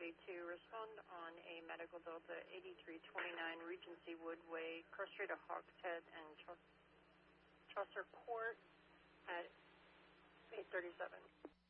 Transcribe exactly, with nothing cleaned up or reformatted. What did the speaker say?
authority to respond on a Medical Delta eighty-three twenty-nine Regency Woodway, cross street of Hawkshead and Chaucer Court at eight thirty-seven.